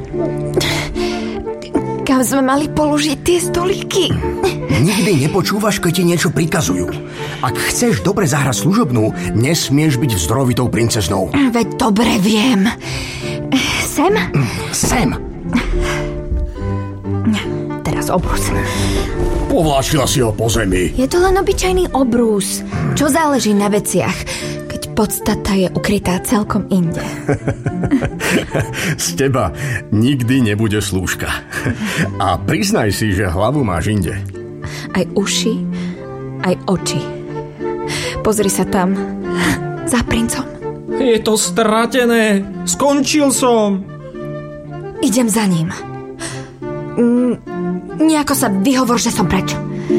Kam sme mali položiť tie stolíky? Nikdy nepočúvaš, keď ti niečo prikazujú. Ak chceš dobre zahrať služobnú, nesmieš byť vzdorovitou princeznou. Veď dobre viem. Sem? Sem. Teraz obrus. Povláčila si ho po zemi. Je to len obyčajný obrus. Čo záleží na veciach, keď podstata je ukrytá celkom inde. Z teba nikdy nebude slúžka. A priznaj si, že hlavu máš inde. Aj uši, aj oči. Pozri sa tam. Za princom. Je to stratené. Skončil som. Idem za ním. Nejako sa vyhovor, že som preč.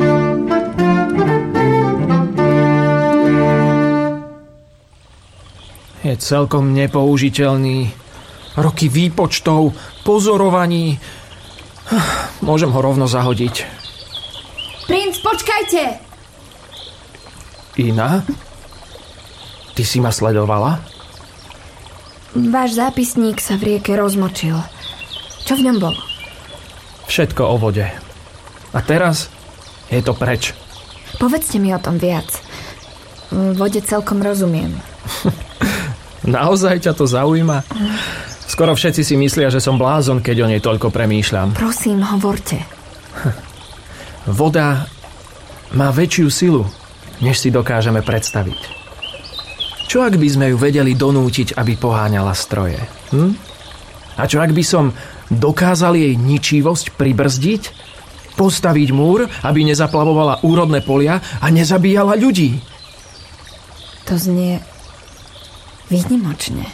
Je celkom nepoužiteľný. Roky výpočtov, pozorovaní. Môžem ho rovno zahodiť. Princ, počkajte! Ina? Ty si ma sledovala? Váš zápisník sa v rieke rozmočil. Čo v ňom bolo? Všetko o vode. A teraz je to preč. Povedzte mi o tom viac. Vode celkom rozumiem. Naozaj ťa to zaujíma? Skoro všetci si myslia, že som blázon, keď o nej toľko premýšľam. Prosím, hovorte. Voda má väčšiu silu, než si dokážeme predstaviť. Čo ak by sme ju vedeli donútiť, aby poháňala stroje? A čo ak by som dokázal jej ničivosť pribrzdiť? Postaviť múr, aby nezaplavovala úrodné polia a nezabíjala ľudí? To znie výnimočne.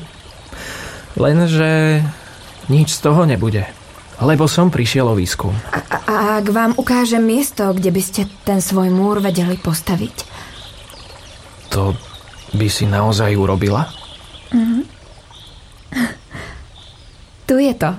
Lenže nič z toho nebude, lebo som prišiel o výskum. A ak vám ukážem miesto, kde by ste ten svoj múr vedeli postaviť? To by si naozaj urobila? Tu je to.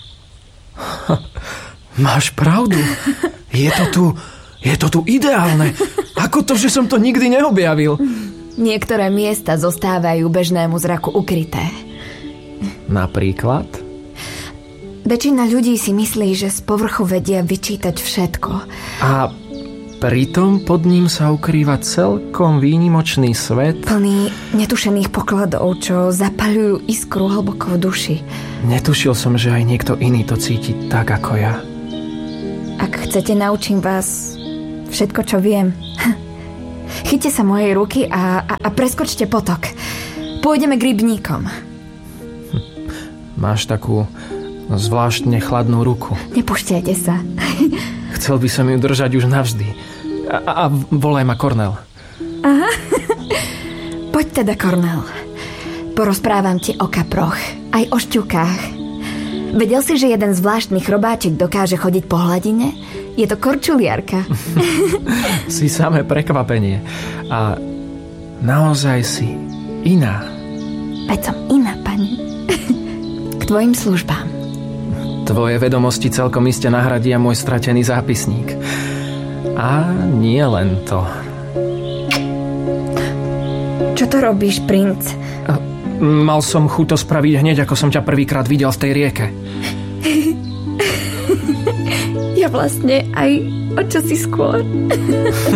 Máš pravdu. Je to tu ideálne. Ako to, že som to nikdy neobjavil? Niektoré miesta zostávajú bežnému zraku ukryté. Napríklad? Väčšina ľudí si myslí, že z povrchu vedia vyčítať všetko. A pritom pod ním sa ukrýva celkom výnimočný svet. Plný netušených pokladov, čo zapaľujú iskru hlboko v duši. Netušil som, že aj niekto iný to cíti tak ako ja. Ak chcete, naučím vás všetko, čo viem. Chyťte sa mojej ruky a preskočte potok. Pôjdeme k rybníkom. Máš takú zvláštne chladnú ruku. Nepúšťajte sa. Chcel by som ju držať už navždy. A volaj ma Kornel. Aha. Poď teda, Kornel. Porozprávam ti o kaproch, aj o šťukách. Vedel si, že jeden zvláštny chrobáčik dokáže chodiť po hladine? Je to korčuliarka. Si samé prekvapenie. A naozaj si iná. Veď som iná, pani. K tvojim službám. Tvoje vedomosti celkom iste nahradia môj stratený zápisník. A nie len to. Čo to robíš, princ? Mal som chuť to spraviť hneď, ako som ťa prvýkrát videl v tej rieke. Ja vlastne aj o čosi skôr.